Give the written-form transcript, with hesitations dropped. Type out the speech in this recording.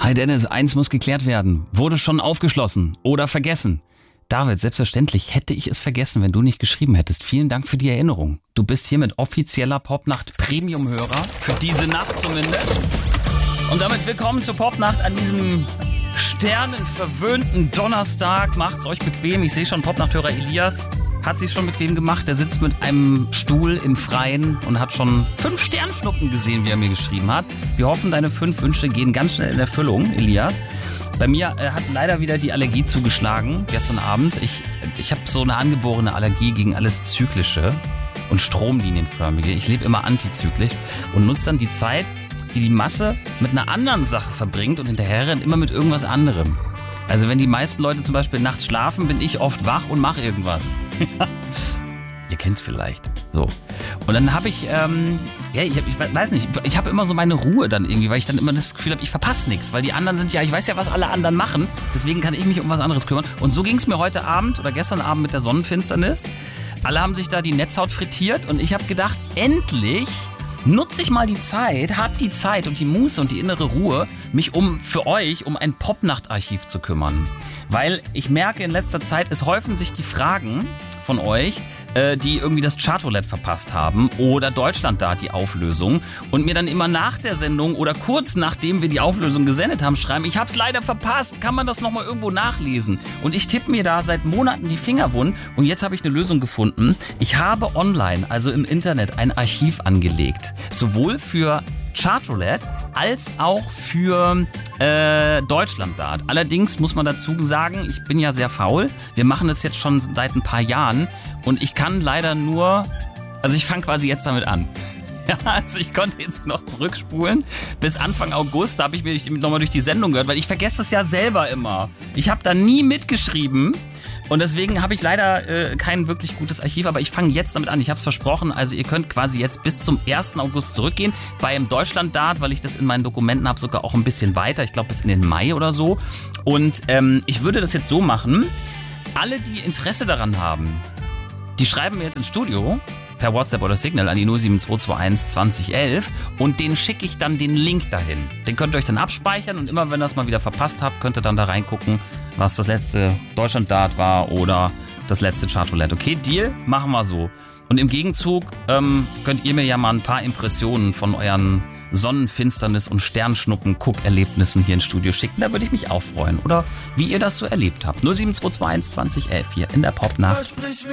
Hi Dennis, eins muss geklärt werden. Wurde schon aufgeschlossen oder vergessen? David, selbstverständlich hätte ich es vergessen, wenn du nicht geschrieben hättest. Vielen Dank für die Erinnerung. Du bist hiermit offizieller Popnacht Premium-Hörer. Für diese Nacht zumindest. Und damit willkommen zur Popnacht an diesem sternenverwöhnten Donnerstag. Macht's euch bequem. Ich sehe schon, Popnacht-Hörer Elias hat sich's schon bequem gemacht. Der sitzt mit einem Stuhl im Freien und hat schon 5 Sternschnuppen gesehen, wie er mir geschrieben hat. Wir hoffen, deine 5 Wünsche gehen ganz schnell in Erfüllung, Elias. Bei mir hat leider wieder die Allergie zugeschlagen gestern Abend. Ich habe so eine angeborene Allergie gegen alles Zyklische und Stromlinienförmige. Ich lebe immer antizyklisch und nutze dann die Zeit, die die Masse mit einer anderen Sache verbringt und hinterher rennt immer mit irgendwas anderem. Also wenn die meisten Leute zum Beispiel nachts schlafen, bin ich oft wach und mache irgendwas. Ihr kennt's vielleicht. So. Und dann habe ich, ich weiß nicht, ich habe immer so meine Ruhe dann irgendwie, weil ich dann immer das Gefühl habe, ich verpasse nichts. Weil die anderen sind ja, ich weiß ja, was alle anderen machen. Deswegen kann ich mich um was anderes kümmern. Und so ging es mir heute Abend oder gestern Abend mit der Sonnenfinsternis. Alle haben sich da die Netzhaut frittiert und ich habe gedacht, endlich nutze ich mal die Zeit, hab die Zeit und die Muße und die innere Ruhe, mich für euch um ein Popnacht-Archiv zu kümmern. Weil ich merke, in letzter Zeit, es häufen sich die Fragen von euch, die irgendwie das Chartroulette verpasst haben oder Deutschlanddat die Auflösung und mir dann immer nach der Sendung oder kurz nachdem wir die Auflösung gesendet haben, schreiben, ich hab's leider verpasst, kann man das nochmal irgendwo nachlesen? Und ich tippe mir da seit Monaten die Finger wund und jetzt habe ich eine Lösung gefunden. Ich habe online, also im Internet, ein Archiv angelegt, sowohl für Chartroulette als auch für Deutschlanddat. Allerdings muss man dazu sagen, ich bin ja sehr faul. Wir machen das jetzt schon seit ein paar Jahren und ich kann leider nur, also ich fange quasi jetzt damit an. Ja, also ich konnte jetzt noch zurückspulen bis Anfang August, da habe ich mir nochmal durch die Sendung gehört, weil ich vergesse es ja selber immer. Ich habe da nie mitgeschrieben. Und deswegen habe ich leider kein wirklich gutes Archiv, aber ich fange jetzt damit an. Ich habe es versprochen, also ihr könnt quasi jetzt bis zum 1. August zurückgehen. Beim Deutschlanddat, weil ich das in meinen Dokumenten habe, sogar auch ein bisschen weiter. Ich glaube bis in den Mai oder so. Und ich würde das jetzt so machen. Alle, die Interesse daran haben, die schreiben mir jetzt ins Studio per WhatsApp oder Signal an die 07221 2011 und den schicke ich dann den Link dahin. Den könnt ihr euch dann abspeichern und immer, wenn ihr das mal wieder verpasst habt, könnt ihr dann da reingucken, was das letzte Deutschlanddat war oder das letzte Chartroulette. Okay, Deal? Machen wir so. Und im Gegenzug könnt ihr mir ja mal ein paar Impressionen von euren Sonnenfinsternis- und Sternschnuppen-Guck-Erlebnissen hier ins Studio schicken. Da würde ich mich auch freuen. Oder wie ihr das so erlebt habt. 07221 2011 hier in der Popnacht.